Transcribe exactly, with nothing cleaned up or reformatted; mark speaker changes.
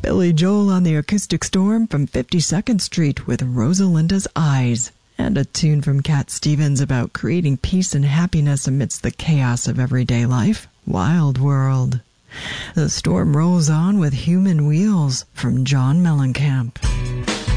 Speaker 1: Billy Joel on the Acoustic Storm from fifty-second Street with Rosalinda's Eyes, and a tune from Cat Stevens about creating peace and happiness amidst the chaos of everyday life, Wild World. The Storm rolls on with Human Wheels from John Mellencamp.